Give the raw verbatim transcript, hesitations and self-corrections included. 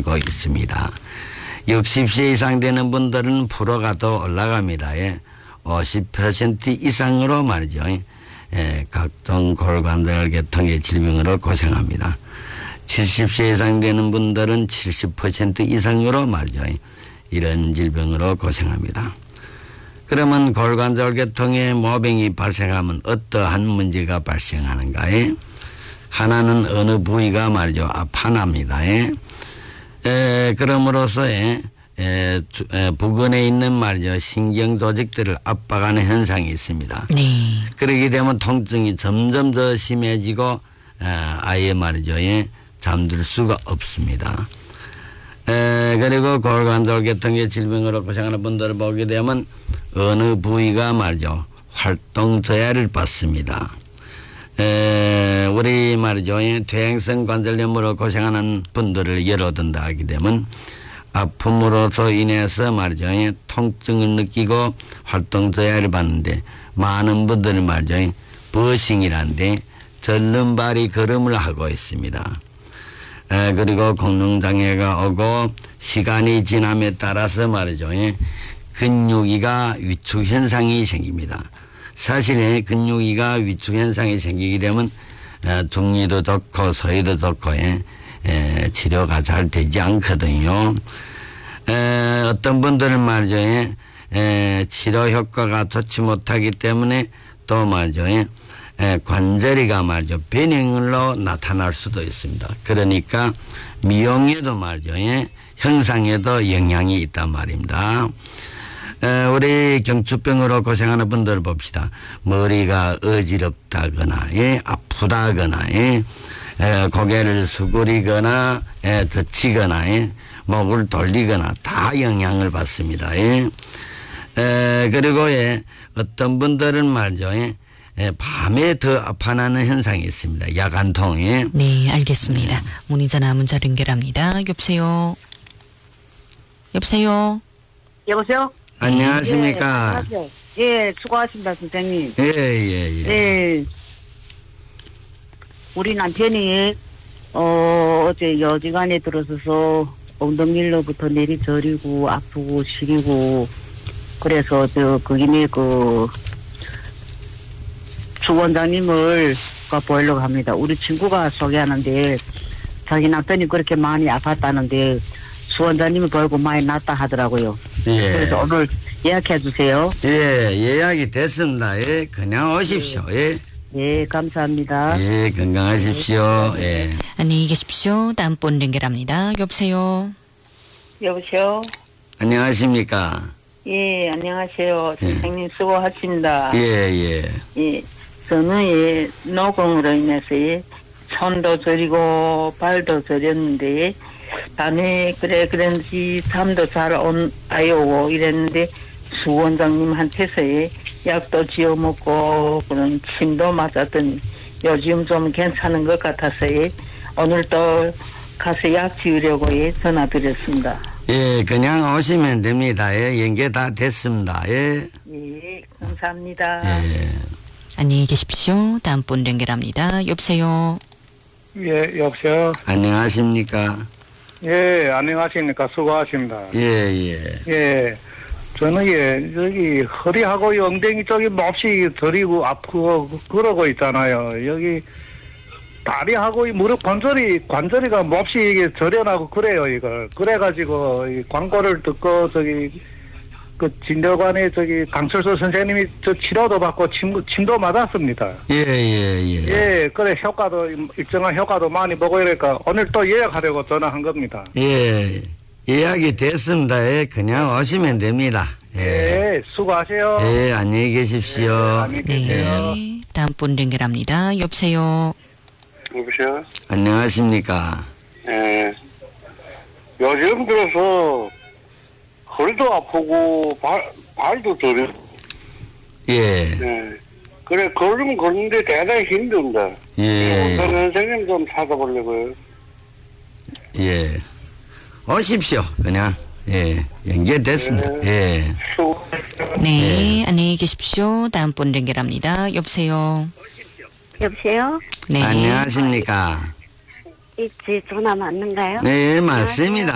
벌어지고 있습니다. 육십 세 이상 되는 분들은 프로가 더 올라갑니다. 예. 오십 퍼센트 이상으로 말이죠. 예. 각종 골관절계통의 질병으로 고생합니다. 칠십 세 이상 되는 분들은 칠십 퍼센트 이상으로 말이죠. 이런 질병으로 고생합니다. 그러면 골관절계통에 모병이 발생하면 어떠한 문제가 발생하는가에? 하나는 어느 부위가 말이죠. 아파납니다. 에, 그럼으로써 에, 에, 에, 부근에 있는 말이죠. 신경 조직들을 압박하는 현상이 있습니다. 네. 그러게 되면 통증이 점점 더 심해지고 에, 아예 말이죠. 에, 잠들 수가 없습니다. 에, 그리고 골관절계통의 질병으로 고생하는 분들을 보게 되면 어느 부위가 말이죠. 활동 저하를 받습니다. 에, 우리 말이죠. 퇴행성 관절염으로 고생하는 분들을 예로 든다 하게 되면 아픔으로서 인해서 말이죠. 통증을 느끼고 활동 저하를 받는데 많은 분들은 말이죠. 버싱이란데 절름발이 걸음을 하고 있습니다. 에, 그리고 공룡장애가 오고 시간이 지남에 따라서 말이죠. 근육이가 위축 현상이 생깁니다. 사실은 근육이가 위축 현상이 생기게 되면 중리도 좋고 서희도 좋고 에, 에, 치료가 잘 되지 않거든요. 에, 어떤 분들은 말이죠. 에, 에, 치료 효과가 좋지 못하기 때문에 또 말이죠. 에, 관절이가 말이죠. 변형으로 나타날 수도 있습니다. 그러니까 미용에도 말이죠. 에, 형상에도 영향이 있단 말입니다. 우리 경추병으로 고생하는 분들 봅시다. 머리가 어지럽다거나 예, 아프다거나 예, 에, 고개를 수그리거나 예, 젖히거나 예, 목을 돌리거나 다 영향을 받습니다. 예. 에, 그리고 예, 어떤 분들은 말이죠. 예, 예, 밤에 더 아파나는 현상이 있습니다. 야간통. 예. 네, 알겠습니다. 네. 문의 전화 문자 연결합니다. 여보세요. 여보세요. 여보세요. 안녕하십니까. 예, 예, 수고하십니다, 선생님. 예, 예, 예. 예. 우리 남편이, 어, 어제 여지간에 들어서서 엉덩이로부터 내리 저리고 아프고 시리고, 그래서 저, 그 김에 그, 주 원장님을 보려고 합니다. 우리 친구가 소개하는데, 자기 남편이 그렇게 많이 아팠다는데, 주 원장님을 보고 많이 낫다 하더라고요. 예. 그래서 오늘 예약해 주세요. 예, 예약이 됐습니다. 예, 그냥 오십시오. 예. 예, 감사합니다. 예, 건강하십시오. 예. 안녕히 계십시오. 다음 분 연결합니다. 여보세요. 여보세요. 안녕하십니까. 예, 안녕하세요. 선생님 수고하십니다. 예, 예. 예, 저는 예, 노공으로 인해서 예, 손도 저리고 발도 저렸는데 밤에 그래 그런지 잠도 잘 온 아요 이랬는데 수 원장님한테서 예, 약도 지어 먹고 그런 침도 맞았더니 요즘 좀 괜찮은 것 같아서 예, 오늘 또 가서 약 지으려고 예, 전화드렸습니다. 예, 그냥 오시면 됩니다. 예, 연계 다 됐습니다. 예. 예, 감사합니다. 예. 안녕히 계십시오. 다음 분 연결합니다. 여보세요. 예, 여보세요. 안녕하십니까. 예, 안녕하십니까. 수고하십니다. 예, 예. 예, 저는 예, 여기 허리하고 엉덩이 쪽이 몹시 저리고 아프고 그러고 있잖아요. 여기 다리하고 이 무릎 관절이, 관절이가 몹시 이게 저련하고 그래요, 이걸. 그래가지고 이 광고를 듣고 저기 그 진료관에 저기 강철수 선생님이 저 치료도 받고 침, 침도 맞았습니다. 예, 예, 예. 예, 그래 효과도 일정한 효과도 많이 보고 이러니까 오늘 또 예약하려고 전화한 겁니다. 예, 예약이 됐습니다. 예, 그냥 오시면 됩니다. 예, 예, 수고하세요. 예, 안녕히 계십시오. 예, 안녕히 계세요. 네. 다음 분 연결합니다. 여보세요. 여보세요? 안녕하십니까. 예. 요즘 들어서 허리도 아프고 발, 발도 저려. 예. 예. 그래, 걸으면 걷는데 대단히 힘듭니다. 예. 어떤 선생님 좀 찾아보려고요. 예. 오십시오. 그냥. 예. 연결됐습니다. 네. 예. 수고. 네, 안녕히 계십시오. 다음 분 연결합니다. 여보세요. 여보세요? 네. 안녕하십니까. 이, 제 전화 맞는가요? 네, 맞습니다.